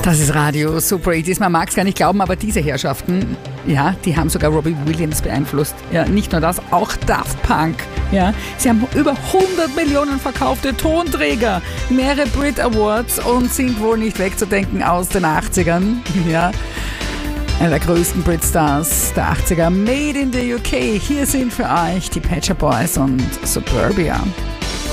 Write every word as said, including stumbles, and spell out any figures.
Das ist Radio Super achtziger. Man mag es gar nicht glauben, aber diese Herrschaften, ja, die haben sogar Robbie Williams beeinflusst. Ja, nicht nur das, auch Daft Punk. Ja, sie haben über hundert Millionen verkaufte Tonträger, mehrere Brit Awards und sind wohl nicht wegzudenken aus den achtzigern. Ja, einer der größten Brit-Stars der achtziger. Made in the U K. Hier sind für euch die Pet Shop Boys und Suburbia.